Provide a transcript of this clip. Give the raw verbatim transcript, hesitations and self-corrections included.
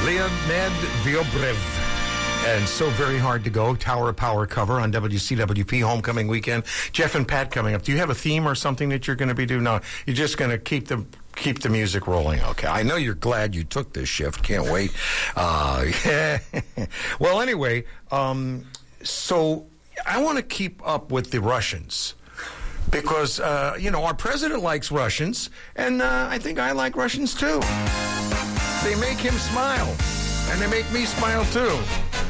Leonid Vyobrev. And So Very Hard to Go, Tower of Power cover on W C W P homecoming weekend. Jeff and Pat coming up. Do you have a theme or something that you're going to be doing? No, you're just going to keep the keep the music rolling. Okay, I know you're glad you took this shift. Can't wait. Uh, yeah. Well, anyway, um, so I want to keep up with the Russians. Because, uh, you know, our president likes Russians, and uh, I think I like Russians, too. They make him smile, and they make me smile, too.